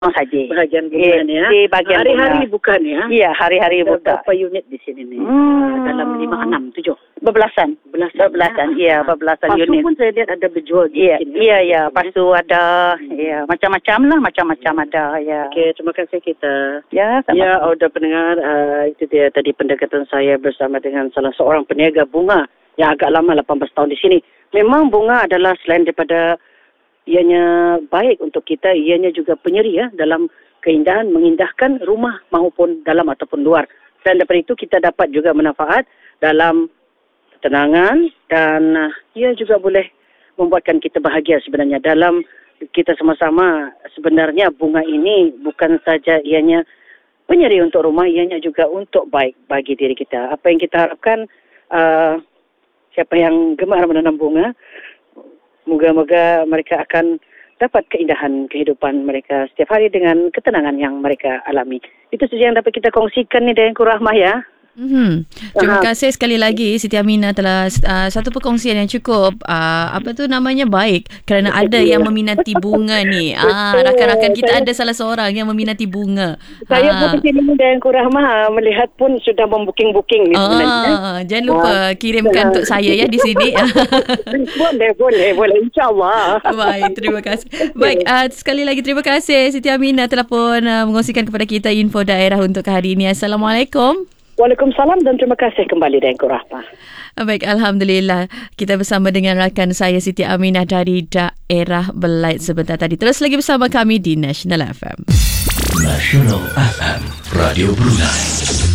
saja. Bahagian bunga ni ya. Di bagian hari-hari bukan ya? Ya, hari-hari buka. Berapa unit di sini ni? Dalam 5, 6, 7? Berbelasan. Ya, berbelasan Pasu unit. pun saya lihat ada berjual di sini. Ya. Pasu ada. Ya, macam-macam lah. Macam-macam ada. Ya. Okey, terima kasih kita. Ya, sama. Ya, Auda pendengar, itu dia tadi pendekatan saya bersama dengan salah seorang peniaga bunga yang agak lama, 18 tahun di sini. Memang bunga adalah selain daripada ianya baik untuk kita, ianya juga penyeri ya dalam keindahan, mengindahkan rumah maupun dalam ataupun luar. Dan daripada itu kita dapat juga manfaat dalam ketenangan dan ia juga boleh membuatkan kita bahagia sebenarnya. Dalam kita sama-sama, sebenarnya bunga ini bukan saja ianya penyeri untuk rumah, ianya juga untuk baik bagi diri kita. Apa yang kita harapkan, siapa yang gemar menanam bunga, moga-moga mereka akan dapat keindahan kehidupan mereka setiap hari dengan ketenangan yang mereka alami. Itu saja yang dapat kita kongsikan ni dengan Rahmah ya. Terima kasih sekali lagi Siti Aminah telah satu perkongsian yang cukup baik kerana ada yang meminati bunga ni. Rakan-rakan kita ada salah seorang yang meminati bunga. Saya pun di sini dengan Rahmah melihat pun sudah membuking-buking ni sebenarnya. Jangan lupa kirimkan untuk saya ya di sini. Boleh insya-Allah. Baik, terima kasih. Baik, sekali lagi terima kasih Siti Aminah telah pun mengongsikan kepada kita info daerah untuk hari ini. Assalamualaikum. Waalaikumsalam dan terima kasih kembali dengan Rahmah. Baik, Alhamdulillah. Kita bersama dengan rakan saya Siti Aminah dari daerah Belait sebentar tadi. Terus lagi bersama kami di National FM. National FM, Radio Brunei.